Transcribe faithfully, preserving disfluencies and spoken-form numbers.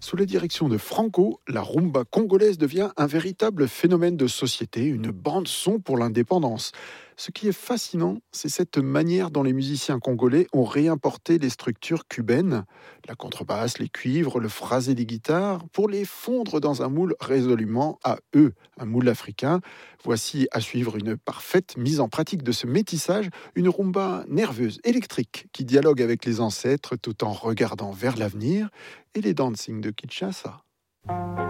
Sous la direction de Franco, la rumba congolaise devient un véritable phénomène de société, une bande-son pour l'indépendance. Ce qui est fascinant, c'est cette manière dont les musiciens congolais ont réimporté les structures cubaines, la contrebasse, les cuivres, le phrasé des guitares, pour les fondre dans un moule résolument à eux, un moule africain. Voici à suivre une parfaite mise en pratique de ce métissage, une rumba nerveuse, électrique, qui dialogue avec les ancêtres tout en regardant vers l'avenir et les dancing de Kinshasa.